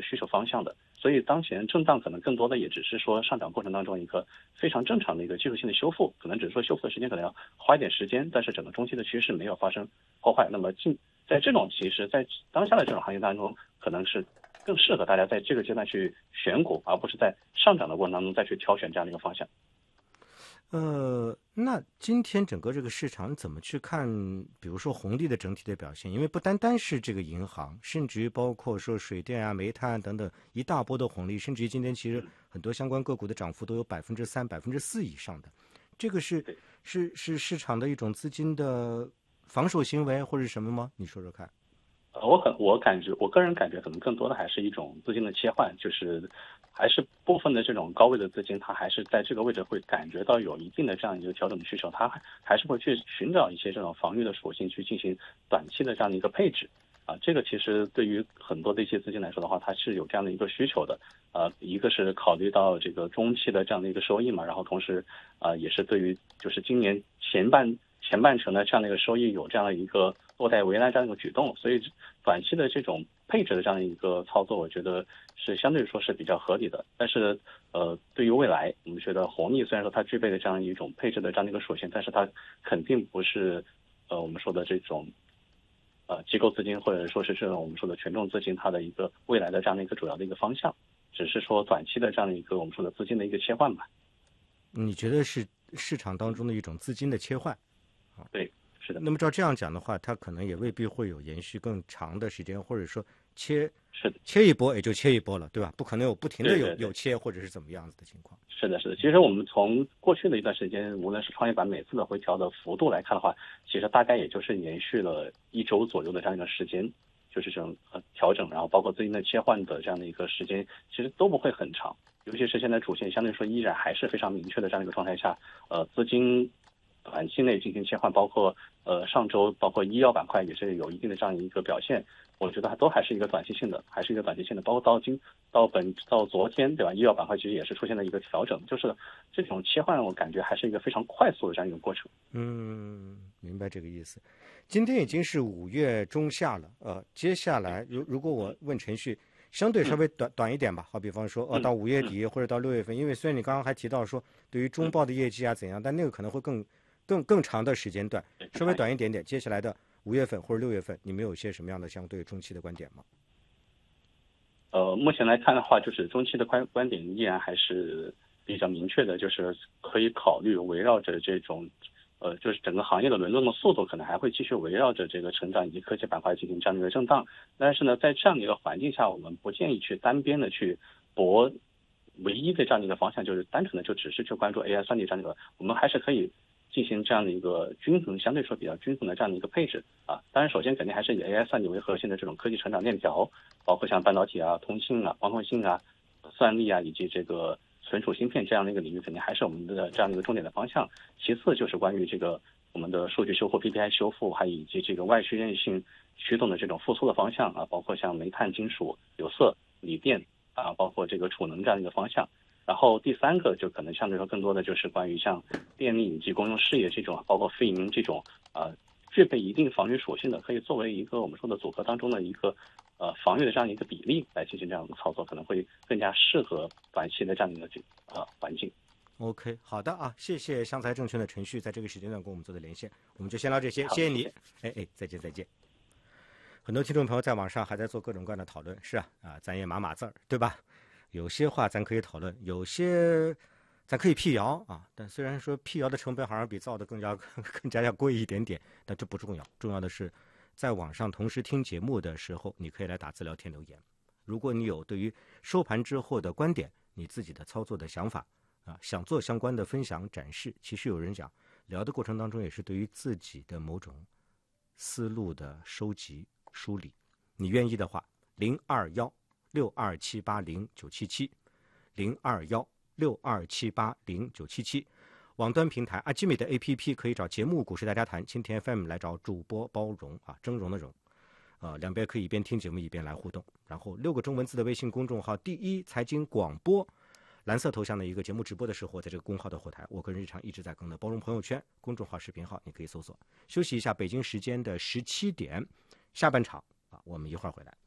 需求方向的。所以当前震荡可能更多的也只是说上涨过程当中一个非常正常的一个技术性的修复，可能只是说修复的时间可能要花一点时间，但是整个中期的趋势没有发生破坏。那么在这种其实在当下的这种行情当中，可能是更适合大家在这个阶段去选股，而不是在上涨的过程当中再去挑选这样的一个方向。 那今天整个这个市场怎么去看，比如说红利的整体的表现？因为不单单是这个银行，甚至于包括说水电啊、煤炭等等一大波的红利，甚至于今天其实很多相关个股的涨幅都有3%、4%以上的。这个是市场的一种资金的防守行为或者什么吗？你说说看。 我个人感觉可能更多的还是一种资金的切换，就是还是部分的这种高位的资金，它还是在这个位置会感觉到有一定的这样一个调整的需求，它还是会去寻找一些这种防御的属性去进行短期的这样的一个配置。这个其实对于很多的一些资金来说的话，它是有这样的一个需求的。一个是考虑到这个中期的这样的一个收益嘛，然后同时也是对于就是今年前半程的这样的一个收益有这样的一个落袋为安这样一个举动，所以短期的这种配置的这样的一个操作，我觉得是相对说是比较合理的。但是对于未来，我们觉得红利虽然说它具备了这样一种配置的这样的一个属性，但是它肯定不是我们说的这种机构资金或者说是这种我们说的权重资金它的一个未来的这样的一个主要的一个方向，只是说短期的这样的一个我们说的资金的一个切换吧。 你觉得是市场当中的一种资金的切换？ 对，是的。 那么照这样讲的话，它可能也未必会有延续更长的时间，或者说切一波也就切一波了，对吧？不可能有不停的有切或者是怎么样子的情况。 是的，是的。其实我们从过去的一段时间，无论是创业板每次的回调的幅度来看的话，其实大概也就是延续了1周左右的这样一个时间，就是这种调整，然后包括资金的切换的这样的一个时间，其实都不会很长。尤其是现在主线相对说依然还是非常明确的这样一个状态下，资金短期内进行切换，包括上周包括医药板块也是有一定的这样一个表现，我觉得都还是一个短期性的，包括到昨天，对吧？医药板块其实也是出现了一个调整，就是这种切换，我感觉还是一个非常快速的这样一个过程。 明白这个意思。今天已经是5月中下了，接下来如果我问程序，相对稍微短一点吧，好比方说到5月底或者到6月份，因为虽然你刚刚还提到说对于中报的业绩啊怎样，但那个可能会更长的时间段，稍微短一点点。接下来的5月份或者6月份，你们有些什么样的相对中期的观点吗？ 目前来看的话，就是中期的观点依然还是比较明确的，就是可以考虑围绕着这种就是整个行业的轮动的速度可能还会继续围绕着这个成长以及科技板块进行这样的一个震荡。但是呢，在这样的一个环境下，我们不建议去单边的去博唯一的这样的一个方向，就是单纯的就只是去关注 AI 算力这样的一个，我们还是可以进行这样的一个相对说比较均衡的这样的一个配置啊。当然，首先肯定还是以 AI 算力为核心的这种科技成长链条，包括像半导体啊、通信啊、光通信啊、算力啊，以及这个存储芯片这样的一个领域，肯定还是我们的这样的一个重点的方向。其次就是关于这个我们的数据修复、PPI 修复，还有以及这个外需韧性驱动的这种复苏的方向啊，包括像煤炭、金属、有色、锂电啊，包括这个储能这样的一个方向。然后第三个就可能相对说更多的就是关于像电力以及公用事业这种，包括非银这种具备一定防御属性的，可以作为一个我们说的组合当中的一个防御的这样一个比例来进行这样的操作，可能会更加适合短期的这样的一个环境。 OK， 好的啊，谢谢湘财证券的程序在这个时间段跟我们做的连线，我们就先聊这些，谢谢你。再见。很多听众朋友在网上还在做各种各样的讨论，是咱也码字儿，对吧？有些话咱可以讨论，有些咱可以辟谣啊。但虽然说辟谣的成本好像比造的更加要贵一点点，但这不重要，重要的是在网上同时听节目的时候，你可以来打字聊天留言。如果你有对于收盘之后的观点，你自己的操作的想法想做相关的分享展示，其实有人讲聊的过程当中也是对于自己的某种思路的收集梳理。你愿意的话，021-62780977，021-62780977，网端平台阿基米的 APP 可以找节目股市大家谈，蜻蜓 FM 来找主播包容峥嵘的嵘，两边可以一边听节目一边来互动。然后6个中文字的微信公众号第一财经广播，蓝色头像的一个节目直播的时候，在这个公号的后台，我个人日常一直在更的包容朋友圈公众号视频号，你可以搜索。休息一下，北京时间的17点，下半场我们一会儿回来。